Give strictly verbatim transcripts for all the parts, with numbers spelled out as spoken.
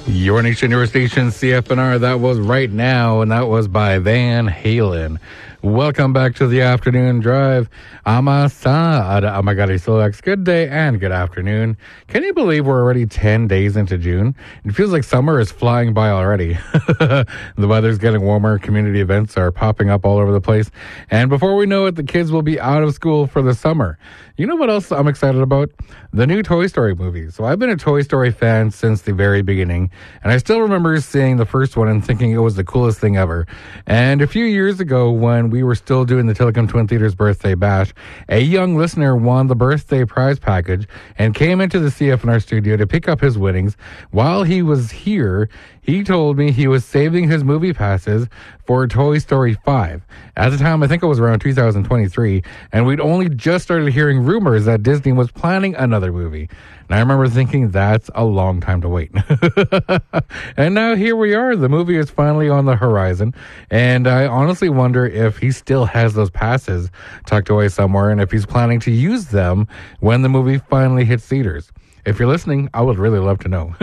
Your Nation, Your Station, C F N R. That was Right Now, and that was by Van Halen. Welcome back to the afternoon drive. Amasa. Oh my God, Solex. Good day and good afternoon. Can you believe we're already ten days into June? It feels like summer is flying by already. The weather's getting warmer. Community events are popping up all over the place. And before we know it, the kids will be out of school for the summer. You know what else I'm excited about? The new Toy Story movie. So I've been a Toy Story fan since the very beginning, and I still remember seeing the first one and thinking it was the coolest thing ever. And a few years ago, when we were still doing the Telecom Twin Theaters birthday bash, a young listener won the birthday prize package and came into the C F N R studio to pick up his winnings. While he was here, he told me he was saving his movie passes for Toy Story five. At the time, I think it was around two thousand twenty-three, and we'd only just started hearing rumors that Disney was planning another movie. And I remember thinking, that's a long time to wait. And now here we are. The movie is finally on the horizon, and I honestly wonder if he still has those passes tucked away somewhere and if he's planning to use them when the movie finally hits theaters. If you're listening, I would really love to know.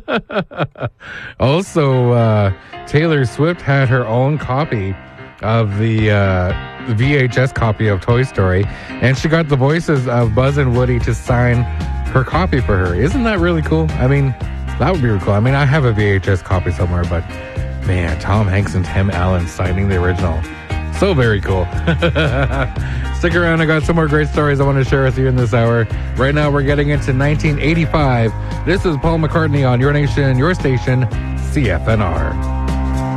Also, uh, Taylor Swift had her own copy of the uh, V H S copy of Toy Story, and she got the voices of Buzz and Woody to sign her copy for her. Isn't that really cool? I mean, that would be really cool. I mean, I have a V H S copy somewhere, but man, Tom Hanks and Tim Allen signing the original. So very cool. Stick around. I got some more great stories I want to share with you in this hour. Right now, we're getting into nineteen eighty-five. This is Paul McCartney on Your Nation, Your Station, C F N R.